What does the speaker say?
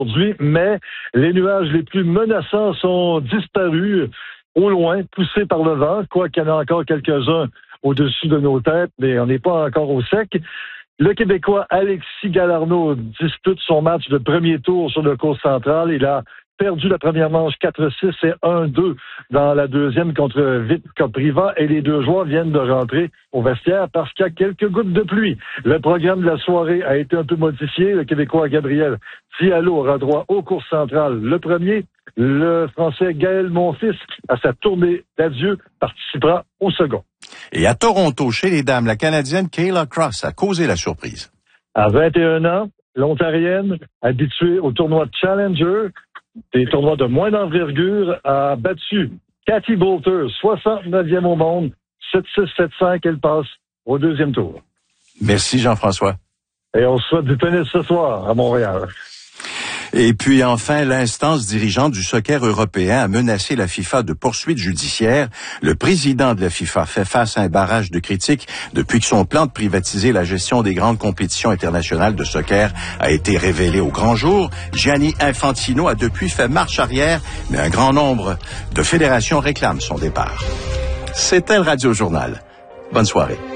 aujourd'hui, mais les nuages les plus menaçants sont disparus au loin, poussés par le vent, quoiqu'il y en a encore quelques-uns au-dessus de nos têtes, mais on n'est pas encore au sec. Le Québécois Alexis Galarneau dispute son match de premier tour sur le cours central. Il a perdu la première manche 4-6 et 1-2 dans la deuxième contre Vit Kopriva et les deux joueurs viennent de rentrer au vestiaire parce qu'il y a quelques gouttes de pluie. Le programme de la soirée a été un peu modifié. Le Québécois Gabriel Diallo aura droit au cours central le premier. Le Français Gaël Monfils, à sa tournée d'adieu, participera au second. Et à Toronto, chez les dames, la Canadienne Kayla Cross a causé la surprise. À 21 ans, l'Ontarienne, habituée au tournoi Challenger, des tournois de moins d'envergure, a battu Cathy Boulter, 69e au monde, 7-6, 7-5, elle passe au deuxième tour. Merci Jean-François. Et on se souhaite du tennis ce soir à Montréal. Et puis enfin, l'instance dirigeante du soccer européen a menacé la FIFA de poursuites judiciaires. Le président de la FIFA fait face à un barrage de critiques depuis que son plan de privatiser la gestion des grandes compétitions internationales de soccer a été révélé au grand jour. Gianni Infantino a depuis fait marche arrière, mais un grand nombre de fédérations réclament son départ. C'était le Radio Journal. Bonne soirée.